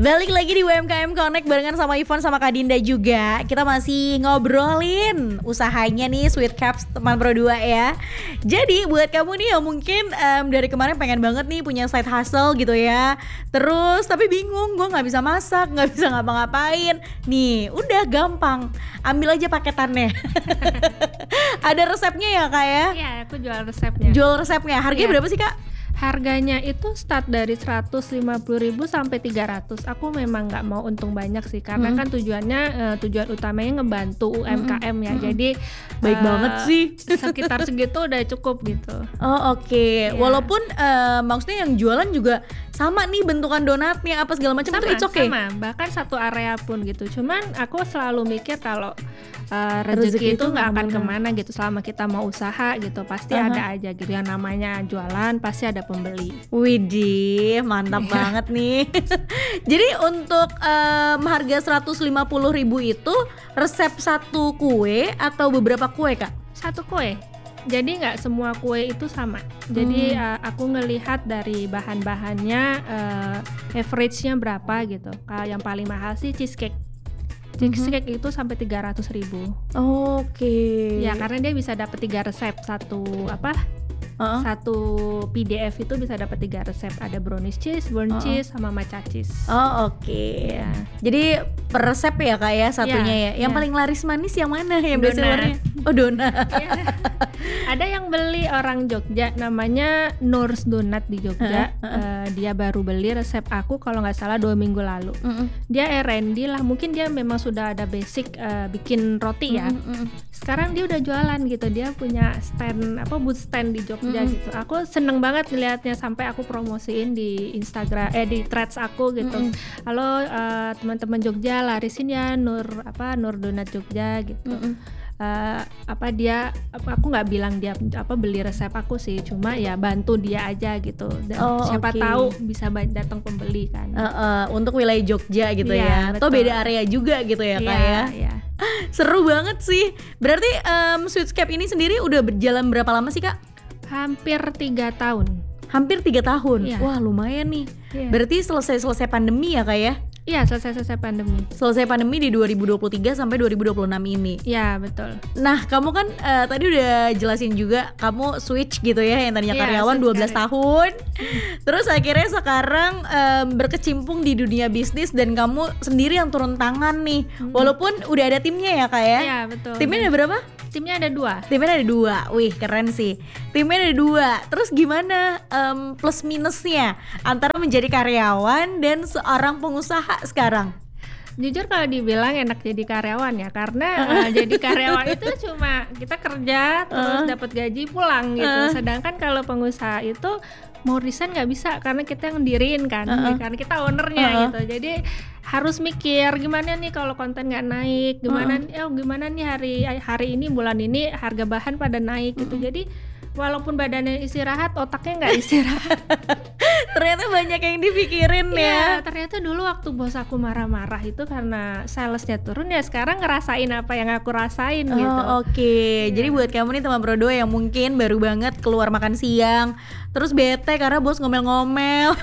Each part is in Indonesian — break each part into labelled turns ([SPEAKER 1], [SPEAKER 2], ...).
[SPEAKER 1] Balik lagi di UMKM Connect barengan sama Ivan sama Kak Dinda juga. Kita masih ngobrolin usahanya nih Sweet Caps teman Pro 2 ya. Jadi buat kamu nih yang mungkin dari kemarin pengen banget nih punya side hustle gitu ya. Terus tapi bingung, gue gak bisa masak, gak bisa ngapa-ngapain. Nih udah gampang, ambil aja paketannya. Ada resepnya ya Kak ya?
[SPEAKER 2] Iya, aku jual resepnya.
[SPEAKER 1] Jual resepnya, harganya berapa sih Kak?
[SPEAKER 2] Harganya itu start dari 150.000 sampai 300. Aku memang nggak mau untung banyak sih, karena kan tujuan utamanya ngebantu UMKM ya. Jadi
[SPEAKER 1] baik banget sih.
[SPEAKER 2] Sekitar segitu udah cukup gitu.
[SPEAKER 1] Oh oke. Ya. Walaupun maksudnya yang jualan juga sama nih bentukan donatnya apa segala macam, itu oke.
[SPEAKER 2] Sama, bahkan satu area pun gitu. Cuman aku selalu mikir kalau rezeki itu nggak akan kemana gitu. Selama kita mau usaha gitu, pasti ada aja gitu. Yang namanya jualan pasti ada pembeli.
[SPEAKER 1] Widih, mantap banget nih. Jadi untuk harga 150.000 itu resep satu kue atau beberapa kue Kak?
[SPEAKER 2] Satu kue. Jadi nggak semua kue itu sama. Jadi aku ngelihat dari bahan-bahannya, average-nya berapa gitu. Kalau yang paling mahal sih cheesecake. Cheesecake itu sampai 300.000.
[SPEAKER 1] Oke.
[SPEAKER 2] Ya karena dia bisa dapat 3 resep, satu PDF itu bisa dapat 3 resep. Ada brownies cheese, burnt cheese, sama matcha cheese.
[SPEAKER 1] Oh oke. Ya. Jadi per resep ya Kak ya satunya ya. Yang paling laris manis yang mana? Yang best sellernya? Oh donat.
[SPEAKER 2] Ada yang beli orang Jogja, namanya Nur's Donat di Jogja. Dia baru beli resep aku kalau nggak salah 2 minggu lalu. Dia R&D lah, mungkin dia memang sudah ada basic bikin roti ya. Sekarang dia udah jualan gitu, dia punya stand booth stand di Jogja gitu. Aku seneng banget ngelihatnya, sampai aku promosiin di Instagram, di threads aku gitu. Halo teman-teman Jogja, larisin ya Nur Donat Jogja gitu. Aku nggak bilang dia beli resep aku sih, cuma ya bantu dia aja gitu. Dan siapa tahu bisa datang pembeli kan.
[SPEAKER 1] Untuk wilayah Jogja gitu ya. Atau beda area juga gitu ya Kak ya. Iya. Seru banget sih. Berarti Sweetscape ini sendiri udah berjalan berapa lama sih Kak?
[SPEAKER 2] Hampir 3 tahun.
[SPEAKER 1] Hampir 3 tahun.
[SPEAKER 2] Iya.
[SPEAKER 1] Wah lumayan nih. Iya. Berarti selesai pandemi ya Kak ya?
[SPEAKER 2] Iya, selesai pandemi.
[SPEAKER 1] Selesai pandemi di 2023 sampai 2026 ini.
[SPEAKER 2] Iya, betul.
[SPEAKER 1] Nah, kamu kan tadi udah jelasin juga kamu switch gitu ya, yang tadinya karyawan 12 tahun. Terus akhirnya sekarang berkecimpung di dunia bisnis dan kamu sendiri yang turun tangan nih. Walaupun udah ada timnya ya, Kak ya?
[SPEAKER 2] Iya, betul.
[SPEAKER 1] Timnya ada berapa?
[SPEAKER 2] Timnya ada 2.
[SPEAKER 1] Timnya ada 2. Wih, keren sih. Timnya ada 2. Terus gimana plus minusnya antara menjadi karyawan dan seorang pengusaha sekarang?
[SPEAKER 2] Jujur kalau dibilang enak jadi karyawan ya, karena jadi karyawan itu cuma kita kerja terus dapat gaji pulang gitu. Sedangkan kalau pengusaha itu mau resign nggak bisa, karena kita yang ngedirin kan, karena kita ownernya gitu. Jadi harus mikir gimana nih kalau konten nggak naik, gimana nih hari ini bulan ini harga bahan pada naik gitu. Jadi walaupun badannya istirahat, otaknya nggak istirahat.
[SPEAKER 1] Ternyata banyak yang dipikirin ya.
[SPEAKER 2] Ternyata dulu waktu bos aku marah-marah itu karena salesnya turun, ya sekarang ngerasain apa yang aku rasain gitu.
[SPEAKER 1] Oke. Jadi buat kamu nih teman Pro 2 yang mungkin baru banget keluar makan siang, terus bete karena bos ngomel-ngomel.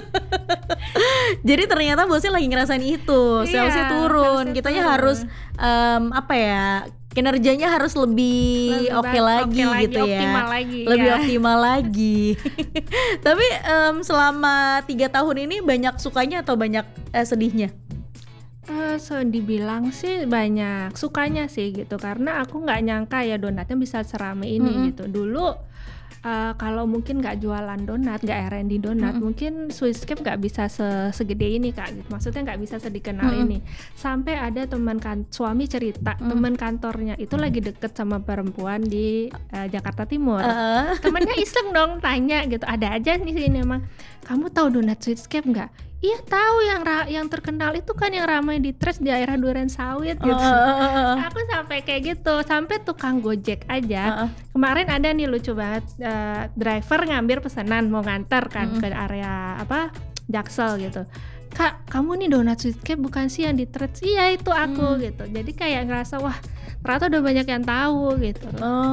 [SPEAKER 1] Jadi ternyata bosnya lagi ngerasain itu, salesnya turun. Kitanya harus kinerjanya harus lebih oke lagi gitu ya, lebih optimal lagi. Tapi selama 3 tahun ini banyak sukanya atau banyak sedihnya?
[SPEAKER 2] Dibilang sih banyak sukanya sih gitu, karena aku nggak nyangka ya donatnya bisa serame ini gitu. Dulu kalau mungkin nggak jualan donat, nggak R&D donat, mungkin Sweetscape nggak bisa segede ini Kak gitu. Maksudnya nggak bisa sedikenal ini. Sampai ada suami cerita, teman kantornya itu lagi deket sama perempuan di Jakarta Timur. Temannya iseng dong tanya gitu, ada aja nih sini emang, kamu tahu donat Sweetscape nggak? Iya tahu, yang terkenal itu kan yang ramai di threads di daerah Durensawit gitu. Aku sampai kayak gitu, sampai tukang Gojek aja. Kemarin ada nih lucu banget, driver ngambil pesanan mau nganter kan ke area Jaksel gitu. Kak, kamu nih donat Sweetscape bukan sih yang di threads? Iya itu aku gitu. Jadi kayak ngerasa wah ternyata udah banyak yang tahu gitu.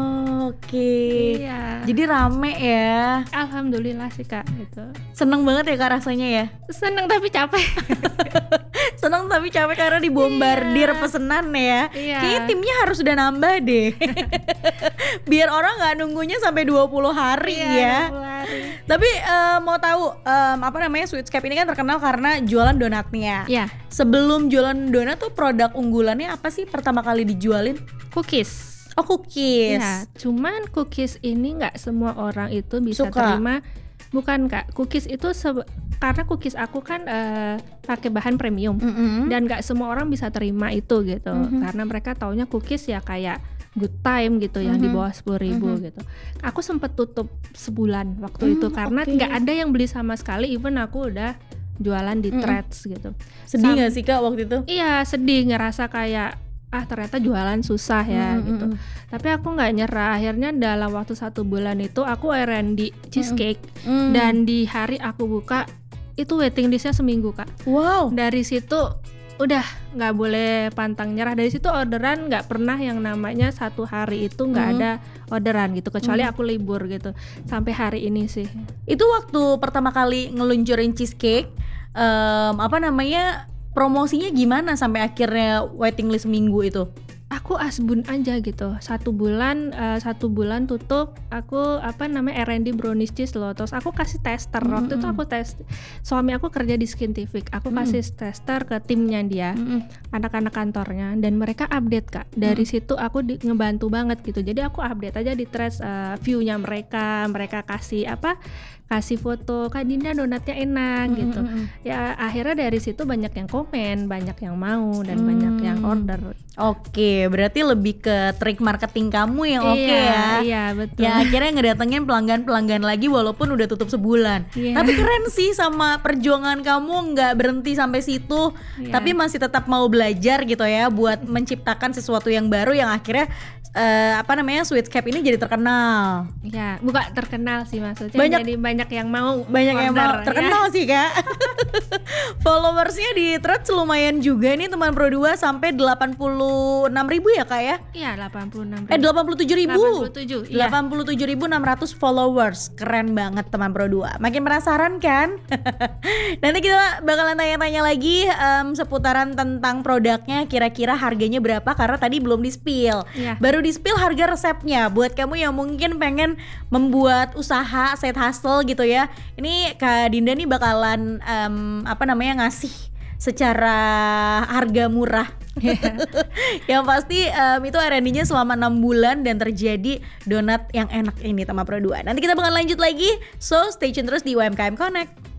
[SPEAKER 1] Oke.
[SPEAKER 2] Iya.
[SPEAKER 1] Jadi rame ya.
[SPEAKER 2] Alhamdulillah sih Kak gitu.
[SPEAKER 1] Seneng banget ya Kak rasanya ya.
[SPEAKER 2] Seneng tapi capek.
[SPEAKER 1] Seneng tapi capek karena dibombardir pesenan ya.
[SPEAKER 2] Iya.
[SPEAKER 1] Kayaknya timnya harus udah nambah deh. Biar orang nggak nunggunya sampai 20 hari ya.
[SPEAKER 2] 20 hari.
[SPEAKER 1] Tapi mau tahu apa namanya, Sweetscape ini kan terkenal karena jualan donatnya.
[SPEAKER 2] Iya.
[SPEAKER 1] Sebelum jualan donat tuh produk unggulannya apa sih pertama kali dijualin?
[SPEAKER 2] Cookies.
[SPEAKER 1] Oh, cookies.
[SPEAKER 2] Ya, cuman cookies ini nggak semua orang itu bisa
[SPEAKER 1] Suka.
[SPEAKER 2] terima. Bukan Kak, cookies itu karena cookies aku kan pakai bahan premium dan nggak semua orang bisa terima itu gitu. Karena mereka taunya cookies ya kayak Good Time gitu yang di bawah 10.000 gitu. Aku sempet tutup sebulan waktu itu karena nggak ada yang beli sama sekali. Even aku udah jualan di Threads gitu.
[SPEAKER 1] Sedih nggak sih Kak waktu itu?
[SPEAKER 2] Iya sedih, ngerasa kayak ternyata jualan susah ya gitu. Tapi aku nggak nyerah. Akhirnya dalam waktu 1 bulan itu aku R&D cheesecake dan di hari aku buka itu waiting listnya seminggu Kak.
[SPEAKER 1] Wow.
[SPEAKER 2] Dari situ udah nggak boleh pantang nyerah. Dari situ orderan nggak pernah yang namanya 1 hari itu nggak ada orderan gitu, kecuali aku libur gitu. Sampai hari ini sih.
[SPEAKER 1] Itu waktu pertama kali ngeluncurin cheesecake, apa namanya, promosinya gimana sampai akhirnya waiting list seminggu itu?
[SPEAKER 2] Aku asbun aja gitu. 1 bulan tutup. Aku R&D brownies cheese loh. Terus aku kasih tester. Waktu itu aku tes. Suami aku kerja di Skintific. Aku kasih tester ke timnya dia, anak-anak kantornya, dan mereka update Kak. Dari situ aku ngebantu banget gitu. Jadi aku update aja di threads view-nya mereka. Mereka kasih foto, Kak Dinda donatnya enak gitu. Ya akhirnya dari situ banyak yang komen, banyak yang mau, dan banyak yang order.
[SPEAKER 1] Oke, berarti lebih ke trik marketing kamu yang oke ya.
[SPEAKER 2] Iya betul.
[SPEAKER 1] Ya akhirnya ngedatengin pelanggan-pelanggan lagi walaupun udah tutup sebulan. Tapi keren sih sama perjuangan kamu, nggak berhenti sampai situ, tapi masih tetap mau belajar gitu ya buat menciptakan sesuatu yang baru yang akhirnya Sweetscape ini jadi terkenal.
[SPEAKER 2] Ya, bukan terkenal sih maksudnya. Jadi banyak yang mau.
[SPEAKER 1] Banyak yang mau
[SPEAKER 2] order,
[SPEAKER 1] terkenal sih Kak. Followersnya di Threads lumayan juga nih teman Pro 2, sampai 86.000 ya Kak ya?
[SPEAKER 2] Iya 86.000.
[SPEAKER 1] 87.000. 87.600 followers. Keren banget teman Pro 2. Makin penasaran kan? Nanti kita bakalan tanya-tanya lagi seputaran tentang produknya, kira-kira harganya berapa, karena tadi belum di-spill. Baru di-spill harga resepnya buat kamu yang mungkin pengen membuat usaha side hustle gitu ya. Ini Kak Dinda nih bakalan ngasih secara harga murah. Yang pasti itu R&D-nya selama 6 bulan dan terjadi donat yang enak ini teman Pro 2. Nanti kita bakal lanjut lagi, so stay tune terus di UMKM Connect.